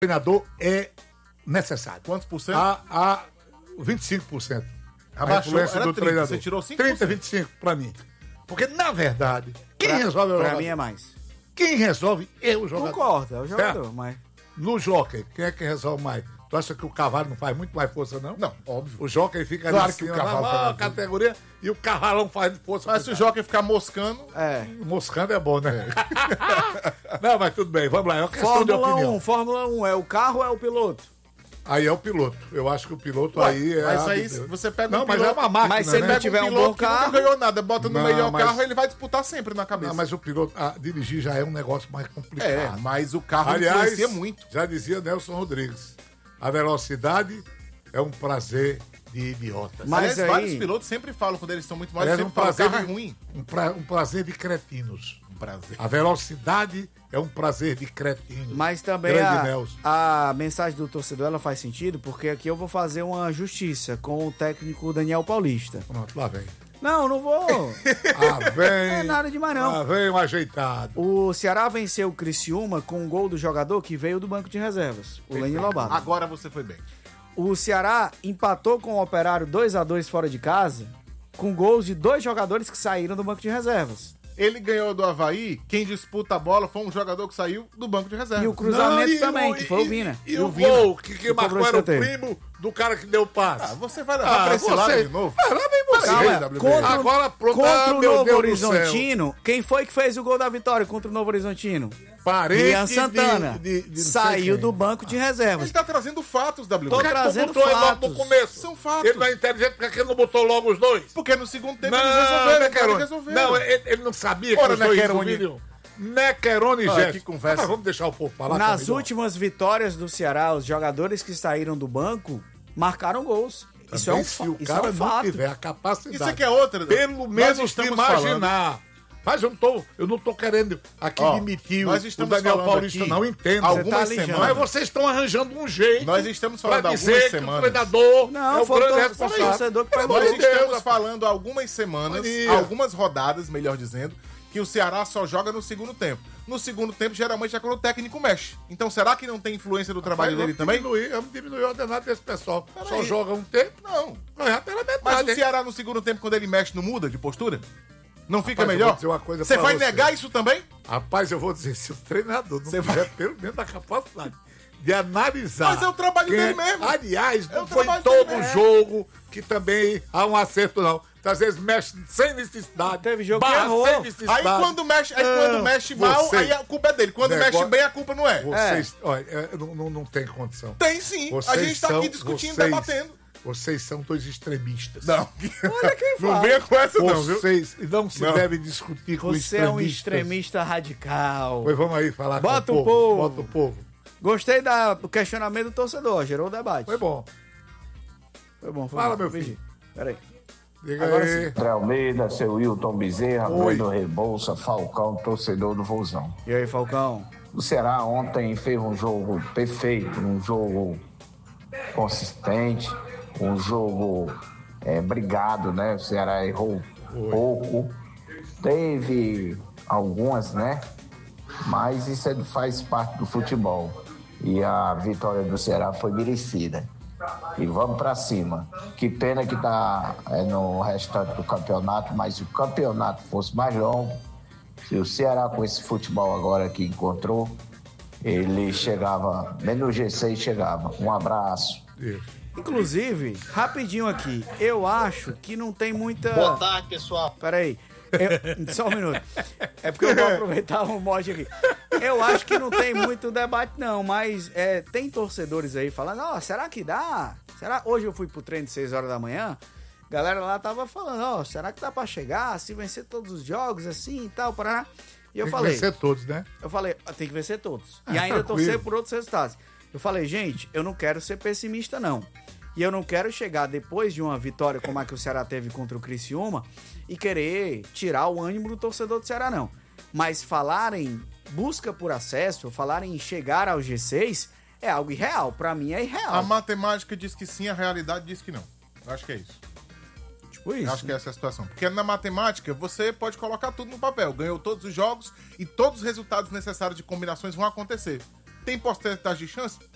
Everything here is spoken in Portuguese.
treinador é necessário. Quantos por cento? A 25%. Abaixou, a influência era do 30, treinador. você tirou 5%. 30, 25% pra mim. Porque, na verdade, quem resolve é o Pra jogador. mim é mais. Quem resolve é o jogador. Concordo, é o jogador, Certo? mas... No jockey, quem é que resolve mais? Tu acha que o cavalo não faz muito mais força, não? Não, óbvio. O jockey fica Claro ali em que o cima, cavalo na faz maior mais categoria e o cavalão faz força. Mas se o jockey ficar moscando... Moscando é bom, né? Não, mas tudo bem, vamos lá. É uma questão de opinião. Fórmula 1, é o carro ou é o piloto? Aí é o piloto. Eu acho que o piloto Ué, aí é... mas a aí de Deus. você pega Não, um mas piloto... é uma máquina, Mas se ele né? não tiver um piloto bom que carro... nunca ganhou nada, bota no Não, melhor mas- carro, ele vai disputar sempre na cabeça. Não, mas o piloto, dirigir já é um negócio mais complicado. É, mas o carro Aliás, influencia muito. já dizia Nelson Rodrigues, a velocidade é um prazer de idiotas. Mas Aliás, vários aí- pilotos sempre falam, quando eles estão muito mal, Aliás, eles sempre falam, o carro é ruim. um prazer de cretinos. Um prazer. A velocidade é um prazer de cretinos. Mas também Grande Nelson. a mensagem do torcedor ela faz sentido, porque aqui eu vou fazer uma justiça com o técnico Daniel Paulista. Pronto, lá vem. Não vou. Lá vem. É nada demais, não. Lá vem um ajeitado. O Ceará venceu o Criciúma com um gol do jogador que veio do banco de reservas, o Lenny Lobato. Agora você foi bem. O Ceará empatou com o Operário 2-2 fora de casa, com gols de 2 jogadores que saíram do banco de reservas. Ele ganhou do Avaí, quem disputa a bola foi um jogador que saiu do banco de reserva. E o cruzamento Não, também, que foi o Vina. E o Vina. gol que Que marcou cobrou era o escanteio. primo do cara que deu o passe. Ah, você vai levar pra esse lado de novo? Lá vem você. Calma, contra, Agora, pronto. contra o meu Novo Deus do céu. Horizontino, quem foi que fez o gol da vitória contra o Novo Horizontino? Parente Ian Santana. de não sei Saiu quem. do banco de reservas. Ele tá trazendo fatos, WB. Tô Por que tu trazendo botou ele logo fatos. no começo? São fatos. Ele não é inteligente porque ele não botou logo os dois. Porque no segundo tempo Não, eles resolveram. Nequeroni. Eles resolveram. Não, ele não sabia que Ora, os dois Nequeroni. resolviam. Nequeroni e Ah, Gerson. que conversa. Mas vamos deixar o povo falar. Nas também, últimas vitórias do Ceará, os jogadores que saíram do banco marcaram gols. não. Isso é um, Se o isso é cara um não fato. tiver a capacidade. Isso aqui é outra. Pelo Nós menos se estamos imaginar. Mas eu não tô querendo aqui Ó, demitir nós o estamos Daniel falando Paulista, aqui não entendo. algumas Você tá alijando. semanas. Mas vocês estão arranjando um jeito. Nós estamos falando pra algumas dizer que semanas. o treinador Não, é o foi grande o responsável. torcedor que Pelo pegou. Nós amor de Deus, estamos falando há algumas semanas, Maria. algumas rodadas, melhor dizendo, que o Ceará só joga no segundo tempo. No segundo tempo, geralmente é quando o técnico mexe. Então, será que não tem influência do trabalho dele também? Vamos diminuir o ordenado desse pessoal. Só aí. joga um tempo, Não. ganhar pela metade. Mas o hein? Ceará no segundo tempo, quando ele mexe, não muda de postura? Não fica Rapaz, eu melhor? vou dizer uma coisa Você pra vai você. negar isso também? Rapaz, eu vou dizer, se o treinador não Você tiver pelo menos a capacidade de analisar... Mas é o trabalho quem dele mesmo. Aliás, É o não foi trabalho todo dele mesmo. jogo que também há um acerto, não. Às vezes mexe sem necessidade. Teve jogo que barra errou. sem Aí necessidade. quando mexe mal, você- aí a culpa é dele. Quando Negócio- mexe bem, a culpa não é. Vocês, olha, não tem condição. Tem sim. A Vocês gente tá são- aqui discutindo, vocês- debatendo. Vocês são dois extremistas. Não. Olha quem Não fala. venha com essa não, viu? Vocês não se Não. devem discutir com Você é um extremistas. extremista radical. Pois vamos aí falar Bota com o povo. Bota o povo. Gostei do questionamento do torcedor, gerou debate. Foi bom. Foi bom. Fala, bom. meu filho. Vigi, Peraí. Diga Agora aí. André Almeida, seu Wilton Bezerra, Oi. Bruno Rebouça, Falcão, torcedor do Vozão. E aí, Falcão? O Ceará ontem fez um jogo perfeito, um jogo consistente, um jogo brigado, né? O Ceará errou pouco, teve algumas, né? Mas isso faz parte do futebol. E a vitória do Ceará foi merecida. E vamos pra cima. Que pena que tá no restante do campeonato, mas se o campeonato fosse mais longo, se o Ceará com esse futebol agora que encontrou, ele chegava, menos G6 chegava. Um abraço. Isso. Inclusive, rapidinho aqui, eu acho que não tem muita... Boa tarde, pessoal. Peraí, só um minuto. É porque eu vou aproveitar o mod aqui. Eu acho que não tem muito debate não, mas tem torcedores aí falando, ó, será que dá? Será? Hoje eu fui pro treino de 6 horas da manhã, a galera lá tava falando, ó, será que dá pra chegar, se vencer todos os jogos assim e tal, Paraná? E eu Tem falei... que vencer todos, né? Eu falei, tem que vencer todos. E ainda tranquilo. torcer por outros resultados. Eu falei, gente, eu não quero ser pessimista, não. E eu não quero chegar depois de uma vitória como a que o Ceará teve contra o Criciúma e querer tirar o ânimo do torcedor do Ceará, não. Mas falar em busca por acesso, falar em chegar ao G6 é algo irreal. Pra mim é irreal. A matemática diz que sim, a realidade diz que não. Eu acho que é isso. Tipo Eu isso. acho que essa é a situação. Porque na matemática, você pode colocar tudo no papel. Ganhou todos os jogos e todos os resultados necessários de combinações vão acontecer. Tem porcentagem de chance?